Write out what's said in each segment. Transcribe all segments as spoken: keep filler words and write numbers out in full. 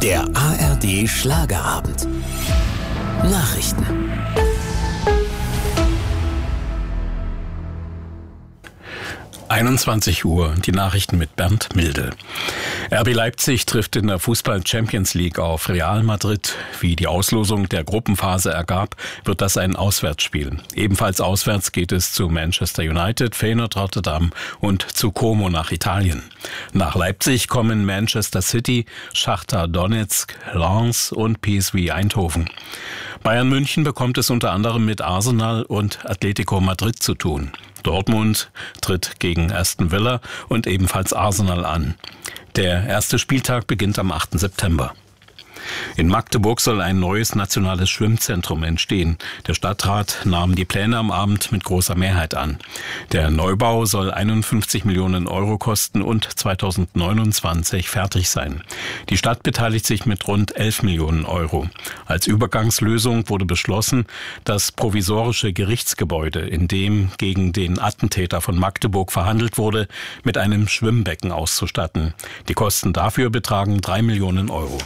Der A R D Schlagerabend. Nachrichten. einundzwanzig Uhr, die Nachrichten mit Bernd Milde. R B Leipzig trifft in der Fußball-Champions League auf Real Madrid. Wie die Auslosung der Gruppenphase ergab, wird das ein Auswärtsspiel. Ebenfalls auswärts geht es zu Manchester United, Feyenoord Rotterdam und zu Como nach Italien. Nach Leipzig kommen Manchester City, Schachtar Donetsk, Lens und P S V Eindhoven. Bayern München bekommt es unter anderem mit Arsenal und Atletico Madrid zu tun. Dortmund tritt gegen Aston Villa und ebenfalls Arsenal an. Der erste Spieltag beginnt am achten September. In Magdeburg soll ein neues nationales Schwimmzentrum entstehen. Der Stadtrat nahm die Pläne am Abend mit großer Mehrheit an. Der Neubau soll einundfünfzig Millionen Euro kosten und zweitausendneunundzwanzig fertig sein. Die Stadt beteiligt sich mit rund elf Millionen Euro. Als Übergangslösung wurde beschlossen, das provisorische Gerichtsgebäude, in dem gegen den Attentäter von Magdeburg verhandelt wurde, mit einem Schwimmbecken auszustatten. Die Kosten dafür betragen drei Millionen Euro.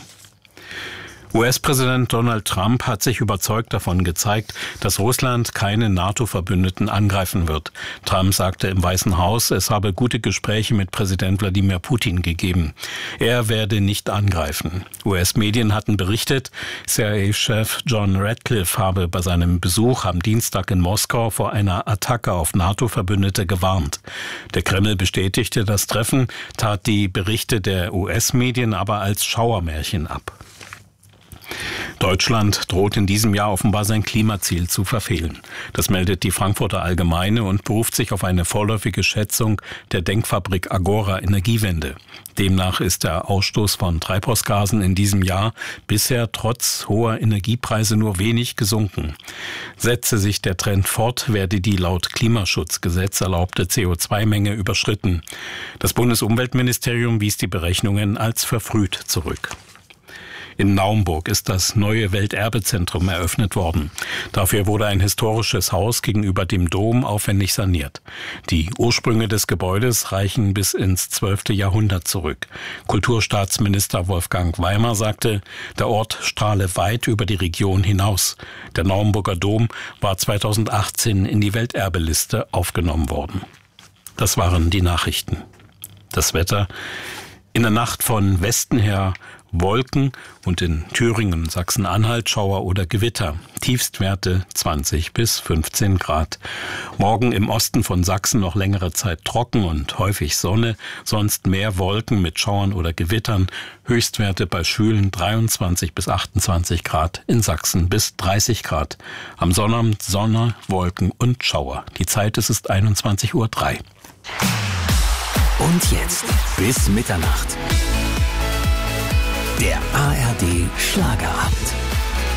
U S-Präsident Donald Trump hat sich überzeugt davon gezeigt, dass Russland keine NATO-Verbündeten angreifen wird. Trump sagte im Weißen Haus, es habe gute Gespräche mit Präsident Wladimir Putin gegeben. Er werde nicht angreifen. U S-Medien hatten berichtet, C I A-Chef John Ratcliffe habe bei seinem Besuch am Dienstag in Moskau vor einer Attacke auf NATO-Verbündete gewarnt. Der Kreml bestätigte das Treffen, tat die Berichte der U S-Medien aber als Schauermärchen ab. Deutschland droht in diesem Jahr offenbar sein Klimaziel zu verfehlen. Das meldet die Frankfurter Allgemeine und beruft sich auf eine vorläufige Schätzung der Denkfabrik Agora Energiewende. Demnach ist der Ausstoß von Treibhausgasen in diesem Jahr bisher trotz hoher Energiepreise nur wenig gesunken. Setze sich der Trend fort, werde die laut Klimaschutzgesetz erlaubte C O zwei Menge überschritten. Das Bundesumweltministerium wies die Berechnungen als verfrüht zurück. In Naumburg ist das neue Welterbezentrum eröffnet worden. Dafür wurde ein historisches Haus gegenüber dem Dom aufwendig saniert. Die Ursprünge des Gebäudes reichen bis ins zwölfte Jahrhundert zurück. Kulturstaatsminister Wolfgang Weimer sagte, der Ort strahle weit über die Region hinaus. Der Naumburger Dom war zweitausendachtzehn in die Welterbeliste aufgenommen worden. Das waren die Nachrichten. Das Wetter: in der Nacht von Westen her Wolken und in Thüringen, Sachsen-Anhalt Schauer oder Gewitter. Tiefstwerte zwanzig bis fünfzehn Grad. Morgen im Osten von Sachsen noch längere Zeit trocken und häufig Sonne, sonst mehr Wolken mit Schauern oder Gewittern. Höchstwerte bei schwülen dreiundzwanzig bis achtundzwanzig Grad, in Sachsen bis dreißig Grad. Am Sonnabend Sonne, Wolken und Schauer. Die Zeit ist es einundzwanzig Uhr drei. Und jetzt bis Mitternacht. Der A R D Schlagerabend.